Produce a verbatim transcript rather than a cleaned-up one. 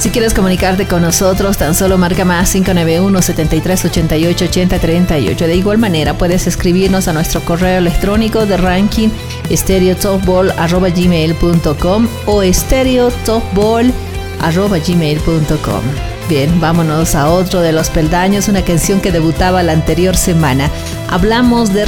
Si quieres comunicarte con nosotros, tan solo marca más cinco nueve uno, siete tres ocho ocho, ocho cero tres ocho. De igual manera, puedes escribirnos a nuestro correo electrónico de ranking stereotopball arroba gmail punto com o stereotopball arroba gmail punto com. Bien, vámonos a otro de los peldaños, una canción que debutaba la anterior semana. Hablamos de